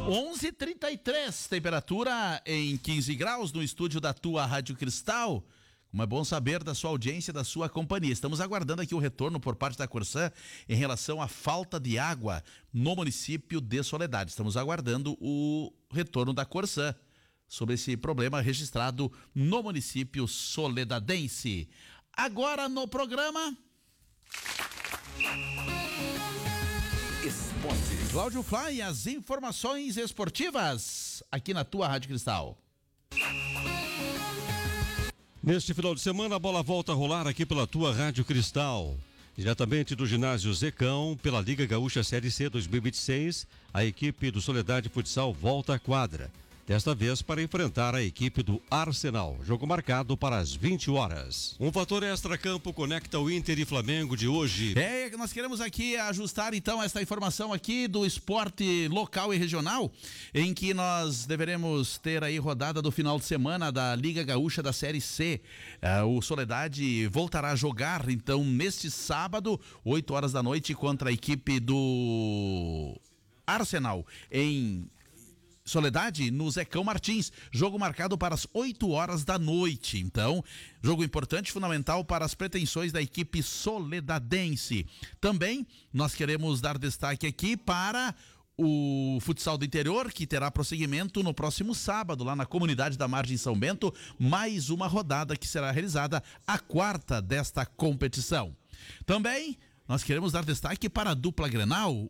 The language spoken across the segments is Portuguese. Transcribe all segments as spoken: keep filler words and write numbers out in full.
onze e trinta e três, temperatura em quinze graus no estúdio da tua Rádio Cristal. Como é bom saber da sua audiência, da sua companhia. Estamos aguardando aqui o retorno por parte da Corsã em relação à falta de água no município de Soledade. Estamos aguardando o retorno da Corsã sobre esse problema registrado no município soledadense. Agora no programa... Esportes. Cláudio Fly, as informações esportivas aqui na tua Rádio Cristal. Neste final de semana, a bola volta a rolar aqui pela tua Rádio Cristal. Diretamente do ginásio Zecão, pela Liga Gaúcha Série C dois mil e vinte e seis, a equipe do Soledade Futsal volta à quadra. Desta vez para enfrentar a equipe do Arsenal. Jogo marcado para as vinte horas. Um fator extra-campo conecta o Inter e Flamengo de hoje. É, nós queremos aqui ajustar então esta informação aqui do esporte local e regional, em que nós deveremos ter aí rodada do final de semana da Liga Gaúcha da Série C. Uh, o Soledade voltará a jogar então neste sábado, oito horas da noite, contra a equipe do Arsenal em Soledade, no Zecão Martins, jogo marcado para as oito horas da noite. Então, jogo importante, fundamental para as pretensões da equipe soledadense. Também nós queremos dar destaque aqui para o futsal do interior, que terá prosseguimento no próximo sábado, lá na comunidade da Margem São Bento, mais uma rodada que será realizada, a quarta desta competição. Também nós queremos dar destaque para a dupla Grenal.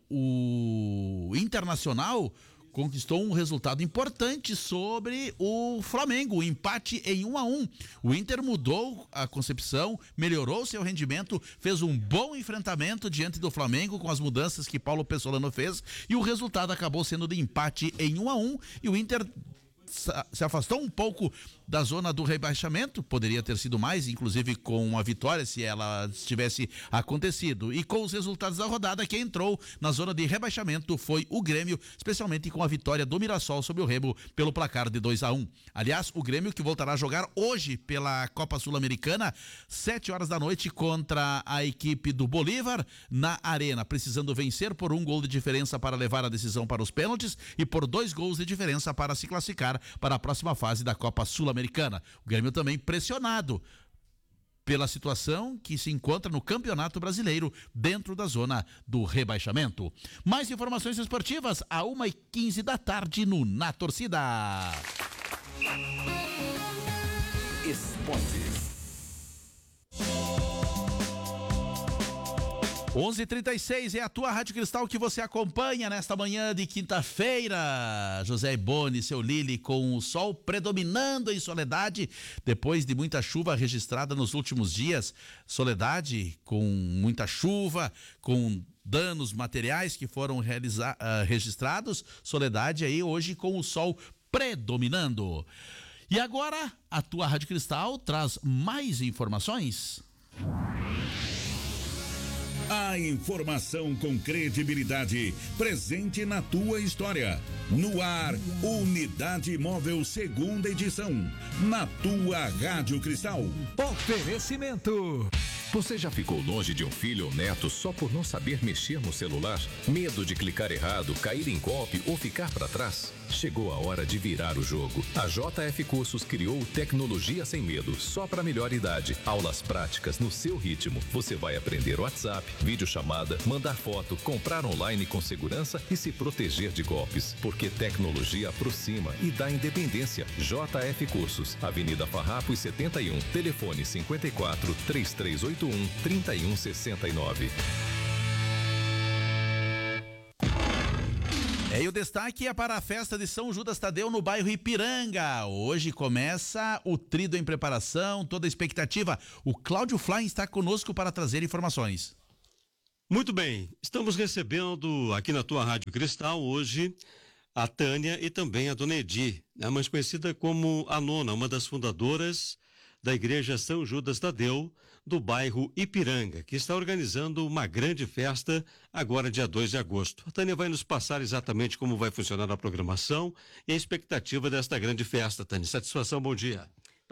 O Internacional conquistou um resultado importante sobre o Flamengo, o empate em um a um. O Inter mudou a concepção, melhorou seu rendimento, fez um bom enfrentamento diante do Flamengo com as mudanças que Paulo Pessolano fez, e o resultado acabou sendo de empate em um a um, e o Inter se afastou um pouco da zona do rebaixamento, poderia ter sido mais, inclusive com uma vitória se ela tivesse acontecido. E com os resultados da rodada, quem entrou na zona de rebaixamento foi o Grêmio, especialmente com a vitória do Mirassol sobre o Remo pelo placar de dois a um. Aliás, o Grêmio que voltará a jogar hoje pela Copa Sul-Americana, sete horas da noite, contra a equipe do Bolívar na Arena, precisando vencer por um gol de diferença para levar a decisão para os pênaltis e por dois gols de diferença para se classificar para a próxima fase da Copa Sul-Americana. O Grêmio também pressionado pela situação que se encontra no Campeonato Brasileiro, dentro da zona do rebaixamento. Mais informações esportivas a uma e quinze da tarde no Na Torcida. Esportes. onze e trinta e seis é a tua Rádio Cristal que você acompanha nesta manhã de quinta-feira. José Boni, seu Lili, com o sol predominando em Soledade, depois de muita chuva registrada nos últimos dias. Soledade com muita chuva, com danos materiais que foram realiza- uh, registrados. Soledade aí hoje com o sol predominando. E agora a tua Rádio Cristal traz mais informações. A informação com credibilidade, presente na tua história. No ar, Unidade Móvel, segunda edição. Na tua Rádio Cristal. Oferecimento. Você já ficou longe de um filho ou neto só por não saber mexer no celular? Medo de clicar errado, cair em golpe ou ficar para trás? Chegou a hora de virar o jogo. A J F Cursos criou Tecnologia Sem Medo, só para melhor idade. Aulas práticas no seu ritmo. Você vai aprender WhatsApp, videochamada, mandar foto, comprar online com segurança e se proteger de golpes. Porque tecnologia aproxima e dá independência. J F Cursos, Avenida Farrapos setenta e um, telefone cinquenta e quatro, três três oito um, trinta e um sessenta e nove. É, e o destaque é para a festa de São Judas Tadeu no bairro Ipiranga. Hoje começa o Trido em preparação, toda a expectativa. O Cláudio Fly está conosco para trazer informações. Muito bem, estamos recebendo aqui na tua Rádio Cristal hoje a Tânia e também a Dona Edi, né, mais conhecida como a Nona, uma das fundadoras da Igreja São Judas Tadeu, do bairro Ipiranga, que está organizando uma grande festa agora dia dois de agosto. A Tânia vai nos passar exatamente como vai funcionar a programação e a expectativa desta grande festa. Tânia, satisfação, bom dia.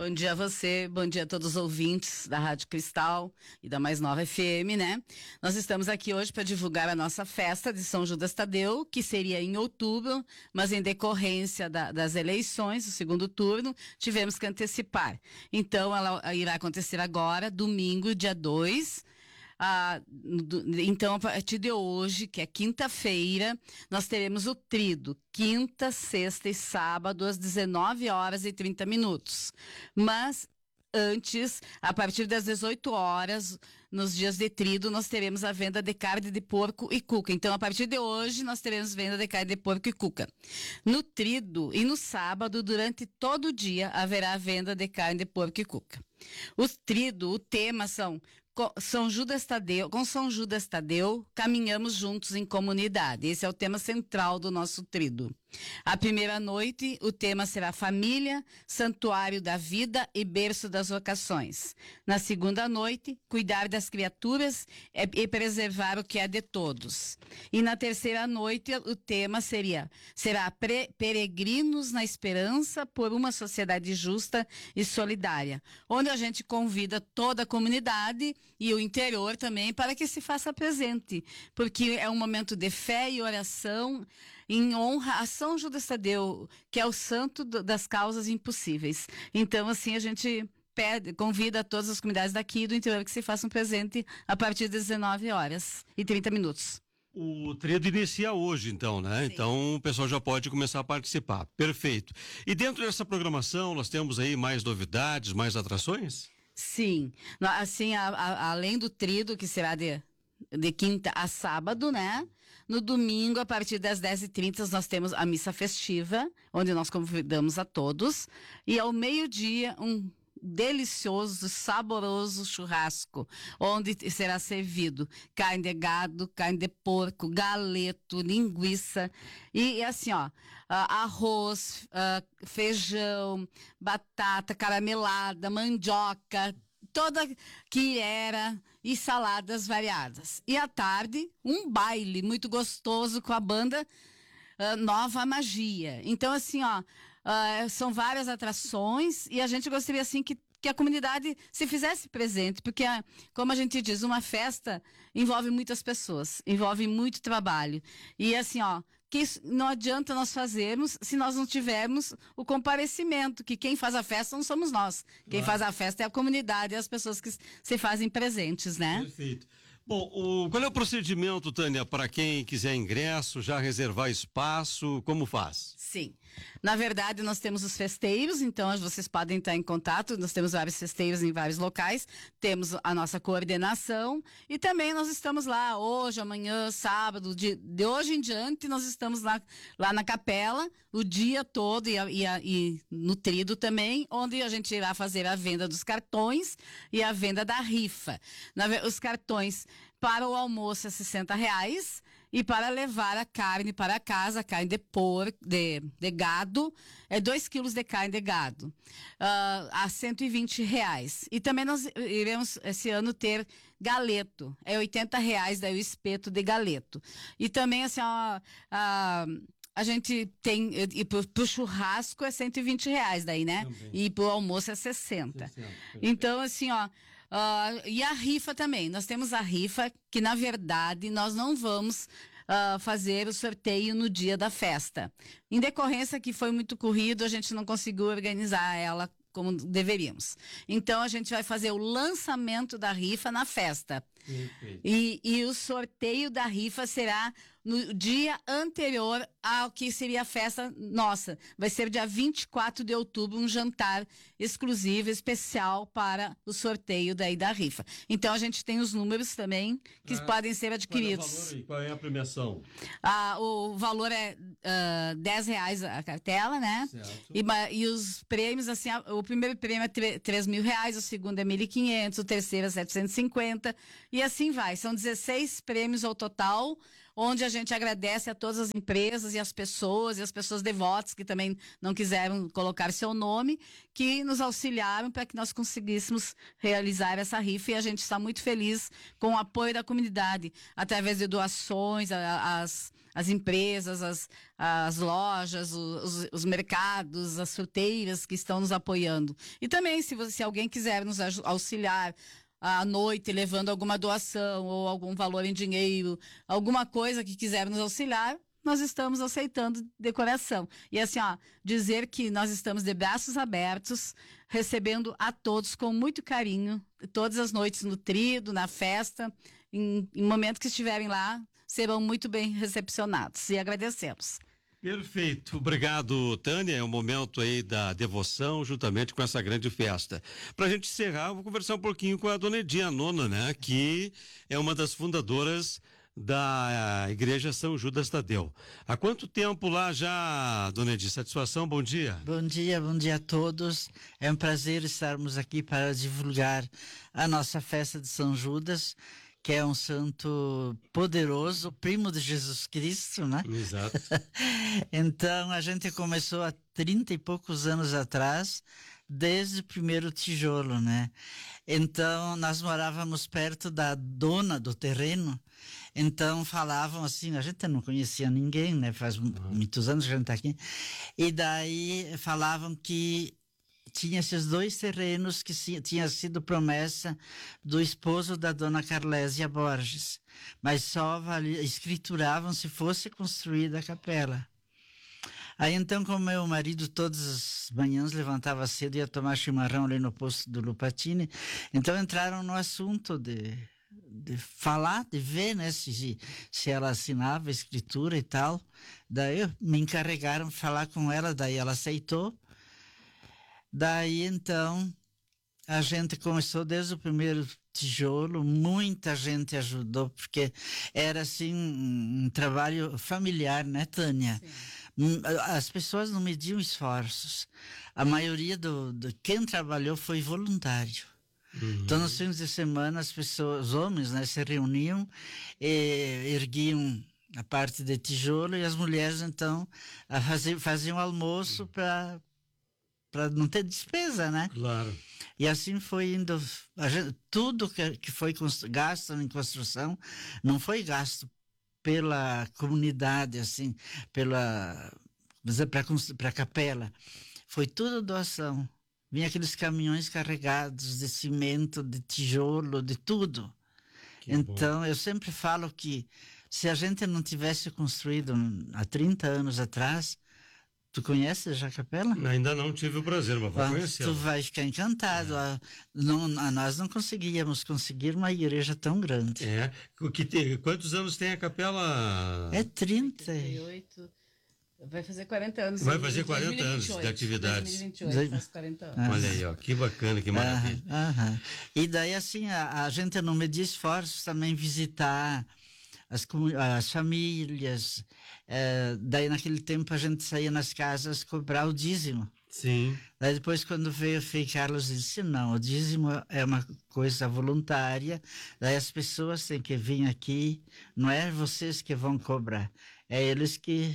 Bom dia a você, bom dia a todos os ouvintes da Rádio Cristal e da Mais Nova F M, né? Nós estamos aqui hoje para divulgar a nossa festa de São Judas Tadeu, que seria em outubro, mas em decorrência da, das eleições, do segundo turno, tivemos que antecipar. Então, ela irá acontecer agora, domingo, dia dois. Ah, do, então, a partir de hoje, que é quinta-feira, nós teremos o trido, quinta, sexta e sábado, às dezenove horas e trinta minutos. Mas antes, a partir das dezoito horas, nos dias de trido, nós teremos a venda de carne de porco e cuca. Então, a partir de hoje, nós teremos venda de carne de porco e cuca. No trido e no sábado, durante todo o dia, haverá venda de carne de porco e cuca. O trido, o tema são São Judas Tadeu, com São Judas Tadeu, caminhamos juntos em comunidade. Esse é o tema central do nosso trido. A primeira noite, o tema será família, santuário da vida e berço das vocações. Na segunda noite, cuidar das criaturas e preservar o que é de todos. E na terceira noite, o tema seria, será pre- peregrinos na esperança por uma sociedade justa e solidária, onde a gente convida toda a comunidade e o interior também para que se faça presente, porque é um momento de fé e oração em honra a São Judas Tadeu, que é o santo do, das causas impossíveis. Então, assim, a gente pede, convida todas as comunidades daqui e do interior que se façam presente a partir das dezenove horas e trinta minutos. O trido inicia hoje, então, né? Sim. Então o pessoal já pode começar a participar. Perfeito. E dentro dessa programação, nós temos aí mais novidades, mais atrações? Sim. Assim, a, a, além do trido, que será de, de quinta a sábado, né? No domingo, a partir das dez e trinta, nós temos a missa festiva, onde nós convidamos a todos. E ao meio-dia, um delicioso, saboroso churrasco, onde será servido carne de gado, carne de porco, galeto, linguiça e, assim, ó, arroz, feijão, batata caramelada, mandioca, toda que era e saladas variadas. E à tarde, um baile muito gostoso com a banda uh, Nova Magia. Então, assim, ó, uh, são várias atrações e a gente gostaria, assim, que, que a comunidade se fizesse presente, porque, uh, como a gente diz, uma festa envolve muitas pessoas, envolve muito trabalho. E, assim, ó, que isso não adianta nós fazermos se nós não tivermos o comparecimento, que quem faz a festa não somos nós. Quem Claro. faz a festa é a comunidade e as pessoas que se fazem presentes, né? Perfeito. Bom, o, qual é o procedimento, Tânia, para quem quiser ingresso, já reservar espaço, como faz? Sim. Na verdade, nós temos os festeiros, então vocês podem estar em contato, nós temos vários festeiros em vários locais, temos a nossa coordenação e também nós estamos lá hoje, amanhã, sábado, de, de hoje em diante, nós estamos lá, lá na capela o dia todo e, a, e, a, e no trido também, onde a gente irá fazer a venda dos cartões e a venda da rifa. Na, os cartões para o almoço é sessenta reais e para levar a carne para casa, a carne de porco, de, de gado, é dois quilos de carne de gado, uh, a cento e vinte reais. E também nós iremos esse ano ter galeto, é oitenta reais daí o espeto de galeto. E também assim, ó, uh, a gente tem, e pro, pro churrasco é cento e vinte reais daí, né? Também. E pro almoço é sessenta. sessenta, Então, assim, ó, Uh, e a rifa também, nós temos a rifa que na verdade nós não vamos uh, fazer o sorteio no dia da festa. Em decorrência que foi muito corrido, a gente não conseguiu organizar ela como deveríamos. Então a gente vai fazer o lançamento da rifa na festa. E, e o sorteio da rifa será no dia anterior ao que seria a festa nossa. Vai ser dia vinte e quatro de outubro, um jantar exclusivo, especial para o sorteio daí da rifa. Então a gente tem os números também que Ah, podem ser adquiridos. Qual é o valor e qual é a premiação? Ah, o valor é uh, dez reais a cartela, né? Certo. E, ma- e os prêmios, assim, a- o primeiro prêmio é tre- três mil reais, o segundo é mil e quinhentos, o terceiro é setecentos e cinquenta e assim vai. São dezesseis prêmios ao total, onde a gente agradece a todas as empresas e as pessoas e as pessoas devotas que também não quiseram colocar seu nome, que nos auxiliaram para que nós conseguíssemos realizar essa rifa, e a gente está muito feliz com o apoio da comunidade, através de doações, a- as, as empresas, as, as lojas, os, os mercados, as fruteiras que estão nos apoiando. E também, se, você, se alguém quiser nos aju- auxiliar à noite, levando alguma doação ou algum valor em dinheiro, alguma coisa que quiser nos auxiliar, nós estamos aceitando de coração. E assim, ó, dizer que nós estamos de braços abertos, recebendo a todos com muito carinho, todas as noites no trido, na festa, em, em momentos que estiverem lá, serão muito bem recepcionados. E agradecemos. Perfeito, obrigado, Tânia. É o momento aí da devoção, juntamente com essa grande festa. Para a gente encerrar, eu vou conversar um pouquinho com a dona Edinha Nona, né? Que é uma das fundadoras da Igreja São Judas Tadeu. Há quanto tempo lá já, dona Edinha? Satisfação, bom dia. Bom dia, bom dia a todos. É um prazer estarmos aqui para divulgar a nossa festa de São Judas, que é um santo poderoso, primo de Jesus Cristo, né? Exato. Então, a gente começou há trinta e poucos anos atrás, desde o primeiro tijolo, né? Então, nós morávamos perto da dona do terreno, então falavam assim, a gente não conhecia ninguém, né? Faz muitos anos que a gente está aqui, e daí falavam que tinha esses dois terrenos que se, tinha sido promessa do esposo da dona Carlésia Borges, mas só valia, escrituravam se fosse construída a capela. Aí então, como meu marido todas as manhãs levantava cedo e ia tomar chimarrão ali no posto do Lupatini, então entraram no assunto de, de falar, de ver, né, se, se ela assinava a escritura e tal. Daí me encarregaram de falar com ela, daí ela aceitou. Daí, então, a gente começou desde o primeiro tijolo, muita gente ajudou, porque era, assim, um, um trabalho familiar, né, Tânia? Sim. As pessoas não mediam esforços. A maioria do, do quem trabalhou foi voluntário. Uhum. Então, nos fins de semana, as pessoas, os homens, né, se reuniam e erguiam a parte de tijolo, e as mulheres, então, faziam, faziam almoço para... para não ter despesa, né? Claro. E assim foi indo. A gente, tudo que, que foi gasto em construção não foi gasto pela comunidade, assim, pela para a capela. Foi tudo doação. Vinha aqueles caminhões carregados de cimento, de tijolo, de tudo. Que então, bom. Eu sempre falo que se a gente não tivesse construído há trinta anos atrás. Tu conheces já a capela? Ainda não tive o prazer, mas vou ah, conhecer. Tu vai ficar encantado. É. A, não, a nós não conseguíamos conseguir uma igreja tão grande. É. O que tem, quantos anos tem a capela? É trinta. oitenta e oito. Vai fazer quarenta anos. Vai fazer quarenta anos de atividades. dois mil e vinte e oito, faz quarenta anos. Ah. Olha aí, ó, que bacana, que maravilha. Ah, ah, e daí, assim, a, a gente não media esforços também visitar as, as famílias. É, daí naquele tempo a gente saía nas casas cobrar o dízimo. Sim. Daí depois, quando veio o Frei Carlos, disse, não, o dízimo é uma coisa voluntária, daí as pessoas têm que vir aqui, não é vocês que vão cobrar, é eles que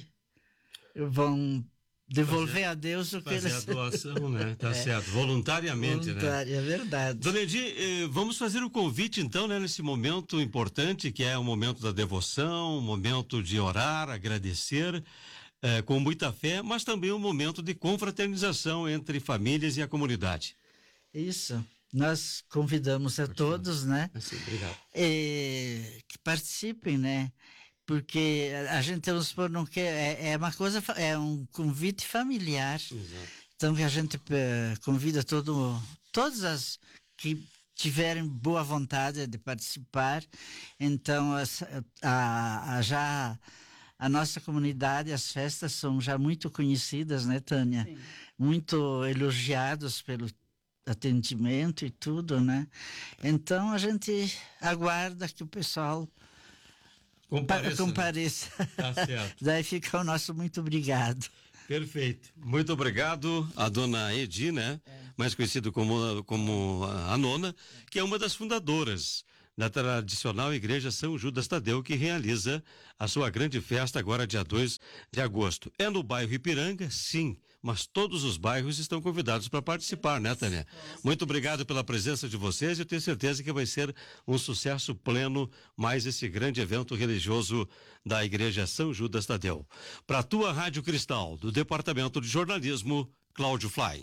vão devolver fazer, a Deus o que fazer eles... a doação, né? Tá é. certo, voluntariamente, Voluntária, né? É verdade. Dona Edi, vamos fazer o convite, então, né, nesse momento importante, que é o momento da devoção, o momento de orar, agradecer, é, com muita fé, mas também um momento de confraternização entre famílias e a comunidade. Isso. Nós convidamos a Pode todos, falar. né? Assim, obrigado. E, que participem, né? Porque a gente, vamos supor, não quer, é, é uma coisa, é um convite familiar. Exato. Então que a gente é, convida todo, todas as que tiverem boa vontade de participar. Então a, a, a, já a nossa comunidade, as festas são já muito conhecidas, né, Tânia? Sim. Muito elogiados pelo atendimento e tudo, né? Então a gente aguarda que o pessoal Compareça. compareça. Tá certo. Daí fica o nosso muito obrigado. Perfeito. Muito obrigado a dona Edi, né? É. Mais conhecida como, como a Nona, que é uma das fundadoras na tradicional Igreja São Judas Tadeu, que realiza a sua grande festa agora dia dois de agosto. É no bairro Ipiranga, sim, mas todos os bairros estão convidados para participar, né, Tânia? Muito obrigado pela presença de vocês, eu tenho certeza que vai ser um sucesso pleno, mais esse grande evento religioso da Igreja São Judas Tadeu. Para a tua Rádio Cristal, do Departamento de Jornalismo, Cláudio Fly.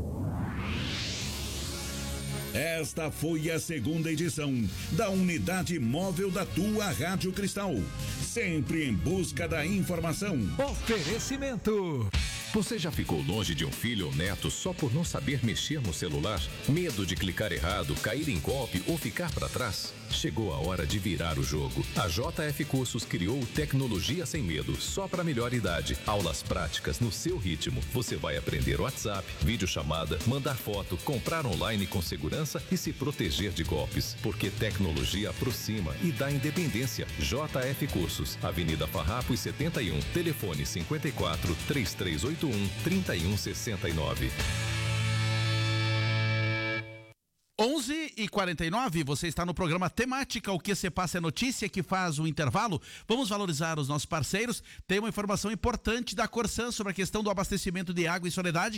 Esta foi a segunda edição da Unidade Móvel da tua Rádio Cristal. Sempre em busca da informação. Oferecimento. Você já ficou longe de um filho ou neto só por não saber mexer no celular? Medo de clicar errado, cair em golpe ou ficar para trás? Chegou a hora de virar o jogo. A J F Cursos criou Tecnologia Sem Medo, só para melhor idade. Aulas práticas no seu ritmo. Você vai aprender WhatsApp, videochamada, mandar foto, comprar online com segurança e se proteger de golpes. Porque tecnologia aproxima e dá independência. J F Cursos, Avenida Farrapos setenta e um, telefone cinquenta e quatro, três três oito um, trinta e um sessenta e nove. onze e quarenta e nove, você está no programa Temática, o que se passa é notícia, que faz o intervalo. Vamos valorizar os nossos parceiros. Tem uma informação importante da Corsan sobre a questão do abastecimento de água em Soledade.